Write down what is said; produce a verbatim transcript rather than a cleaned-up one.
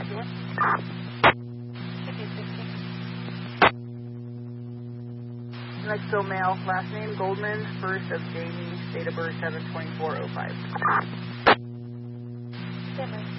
Sure. Next go male, last name Goldman, first of Jamie, date of birth seven twenty-four oh five. Stand by.